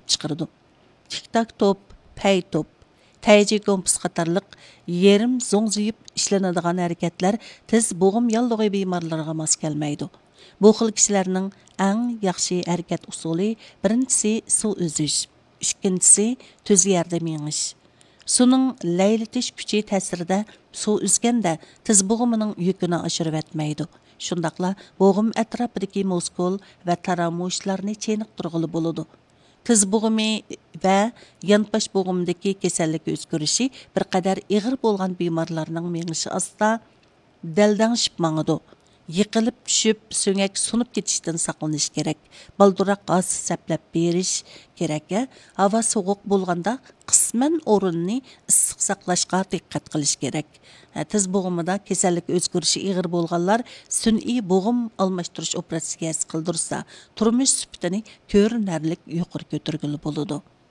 keltirip chiqaradi. Tik-tak top, pay top, tayji kompus qatarlıq yerim zo'ngziyib ishlanadigan harakatlar tiz bo'g'im yallig'i bemorlarga mos kelmaydi. Bu xil kishilarning eng yaxshi harakat usuli birinchisi suv uzish, ikkinchisi tuz yerda mengish. Suning laylitish kuchi ta'sirida suv uzganda tiz bo'g'imining yukini oshirib etmaydi. Shundaqla bo'g'im atrofidagi muskul va taramushlarni cheniqtirg'ili bo'ladi. Tiz bo'g'imi va yanpash bo'g'imdagi kasallik o'zgarishi bir qadar ig'ir bo'lgan bemorlarning mengishi asta daldangshib mangadi. Yiqilib tushib, so'ngak sunib ketishdan saqlanish kerak. Balduroq gaz saplab berish kerak. Havo sovuq bo'lganda qisman o'rinni issiq saqlashga diqqat qilish kerak. Tiz bo'g'imida kasallik o'zgarishi ig'ir bo'lganlar sun'iy bo'g'im almashtirish operatsiyasi qildirsa, turmush sifatini ko'rinarli yuqori ko'targili bo'ladi.